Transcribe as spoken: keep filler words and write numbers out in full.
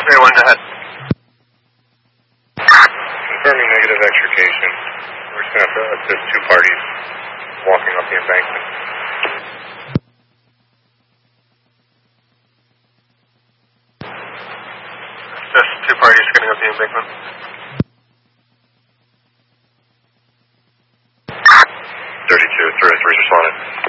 X-ray one, go ahead. Confirming negative extrication. We're just going to have to assist two parties walking up the embankment. Assist two parties getting up the embankment. thirty-two, three oh three responded.